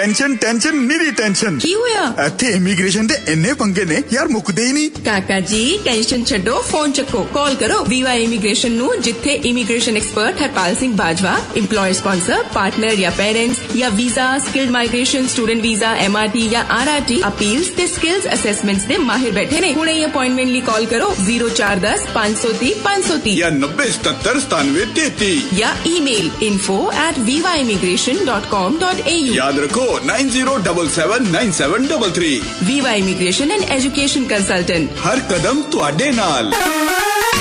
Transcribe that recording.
Tension tension निरी tension की होया इत्थे इमीग्रेशन दे इन्ने पंगे ने यार मुकदे ही नहीं। काका जी टेंशन छड्डो फोन चक्को कॉल करो VY इमीग्रेशन नु जिथे immigration expert Harpal Singh Bajwa employer sponsor partner या पेरेंट्स या visa skilled migration student visa MRT या RRT अपील्स ते स्किल्स असेसमेंट्स दे माहिर बैठे ने। हुणे ही अपॉइंटमेंट ली कॉल करो 0410 530 530 या 9077 93 या ईमेल info@vyimmigration.com.au। याद रखो 90779733। VY immigration and education consultant, हर कदम तुहाडे नाल।